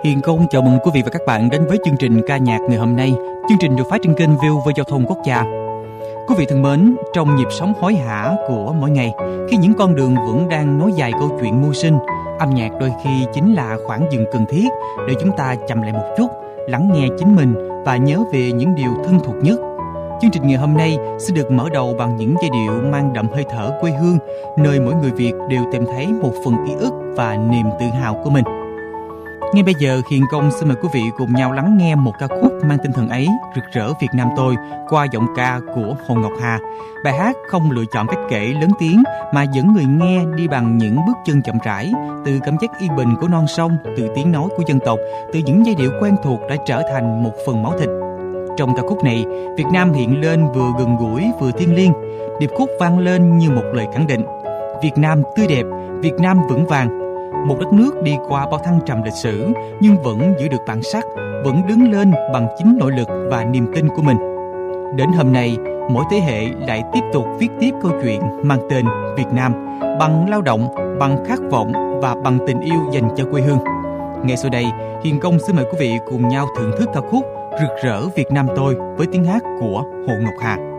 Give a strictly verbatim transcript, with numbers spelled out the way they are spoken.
Hiền Công chào mừng quý vị và các bạn đến với chương trình ca nhạc ngày hôm nay. Chương trình được phát trên kênh vê o vê Giao thông Quốc gia. Quý vị thân mến, trong nhịp sống hối hả của mỗi ngày, khi những con đường vẫn đang nối dài câu chuyện mưu sinh, âm nhạc đôi khi chính là khoảng dừng cần thiết để chúng ta chậm lại một chút, lắng nghe chính mình và nhớ về những điều thân thuộc nhất. Chương trình ngày hôm nay sẽ được mở đầu bằng những giai điệu mang đậm hơi thở quê hương, nơi mỗi người Việt đều tìm thấy một phần ký ức và niềm tự hào của mình. Ngay bây giờ, Hiền Công xin mời quý vị cùng nhau lắng nghe một ca khúc mang tinh thần ấy, Rực rỡ Việt Nam tôi, qua giọng ca của Hồ Ngọc Hà. Bài hát không lựa chọn cách kể lớn tiếng mà dẫn người nghe đi bằng những bước chân chậm rãi, từ cảm giác yên bình của non sông, từ tiếng nói của dân tộc, từ những giai điệu quen thuộc đã trở thành một phần máu thịt. Trong ca khúc này, Việt Nam hiện lên vừa gần gũi vừa thiêng liêng. Điệp khúc vang lên như một lời khẳng định: Việt Nam tươi đẹp, Việt Nam vững vàng. Một đất nước đi qua bao thăng trầm lịch sử nhưng vẫn giữ được bản sắc, vẫn đứng lên bằng chính nội lực và niềm tin của mình. Đến hôm nay, mỗi thế hệ lại tiếp tục viết tiếp câu chuyện mang tên Việt Nam bằng lao động, bằng khát vọng và bằng tình yêu dành cho quê hương. Ngay sau đây, Hiền Công xin mời quý vị cùng nhau thưởng thức ca khúc Rực rỡ Việt Nam tôi với tiếng hát của Hồ Ngọc Hà.